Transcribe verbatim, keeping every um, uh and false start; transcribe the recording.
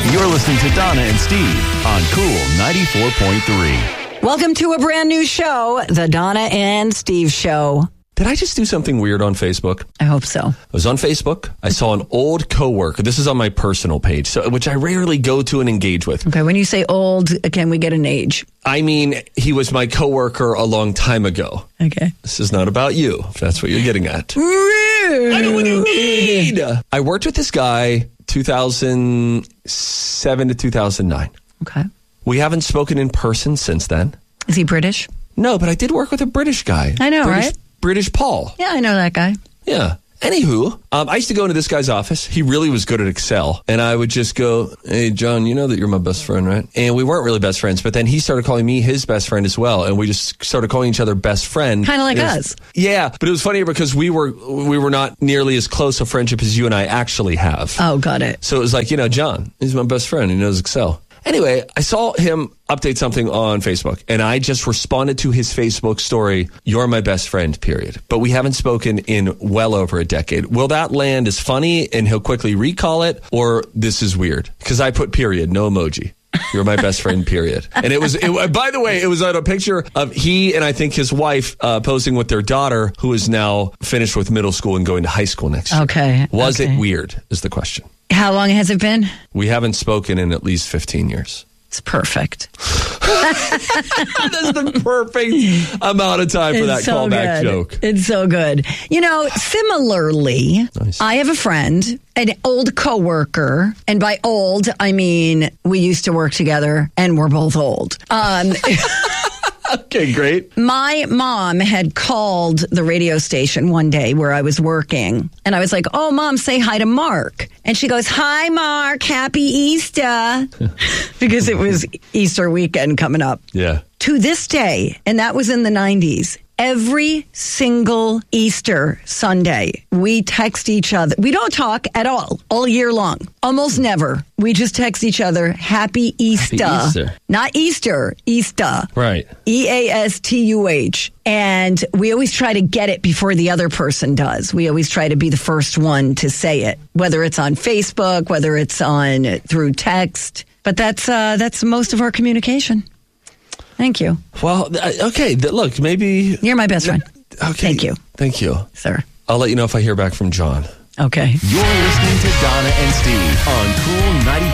You're listening to Donna and Steve on Cool ninety-four point three. Welcome to a brand new show, The Donna and Steve Show. Did I just do something weird on Facebook? I hope so. I was on Facebook. I saw an old coworker. This is on my personal page, so which I rarely go to and engage with. Okay, when you say old, can we get an age? I mean, he was my coworker a long time ago. Okay. This is not about you, if that's what you're getting at. Rude. I know what you mean. I worked with this guy two thousand seven to two thousand nine. Okay. We haven't spoken in person since then. Is he British? No, but I did work with a British guy. I know, British, right? British Paul. Yeah, I know that guy. Yeah. Anywho, um, I used to go into this guy's office. He really was good at Excel. And I would just go, hey, John, you know that you're my best friend, right? And we weren't really best friends. But then he started calling me his best friend as well. And we just started calling each other best friend. Kind of like was, us. Yeah. But it was funnier because we were we were not nearly as close a friendship as you and I actually have. Oh, got it. So it was like, you know, John, he's my best friend. He knows Excel. Anyway, I saw him update something on Facebook, and I just responded to his Facebook story, you're my best friend, period. But we haven't spoken in well over a decade. Will that land as funny and he'll quickly recall it, or this is weird? Because I put period, no emoji. You're my best friend, period. And it was, it, by the way, it was on a picture of he and I think his wife uh, posing with their daughter, who is now finished with middle school and going to high school next year. Okay. Was okay. it weird, is the question. How long has it been? We haven't spoken in at least fifteen years. It's perfect. That's the perfect amount of time for It's that so callback good. joke. It's so good. You know, similarly, Nice. I have a friend, an old coworker, and by old, I mean we used to work together and we're both old. Um, Okay, great. my mom had called the radio station one day where I was working, and I was like, oh, Mom, say hi to Mark. And she goes, hi, Mark, happy Easter, because it was Easter weekend coming up. Yeah. To this day, and that was in the nineties, every single Easter Sunday, we text each other. We don't talk at all, all year long. Almost never. We just text each other, Happy Easter. Happy Easter. Not Easter, Easter. Right. E A S T U H. And we always try to get it before the other person does. We always try to be the first one to say it, whether it's on Facebook, whether it's on through text. But that's uh, that's most of our communication. Thank you. Well, uh, okay. th- Look, maybe. You're my best friend. Okay. Thank you. Thank you. Sir. I'll let you know if I hear back from John. Okay. You're listening to Donna and Steve on Cool ninety-four point three.